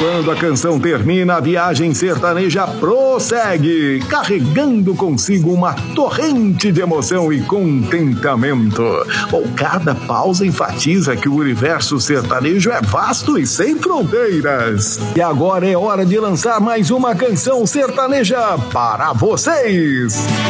Quando a canção termina, a viagem sertaneja prossegue, carregando consigo uma torrente de emoção e contentamento. Cada pausa enfatiza que o universo sertanejo é vasto e sem fronteiras. E agora é hora de lançar mais uma canção sertaneja para vocês.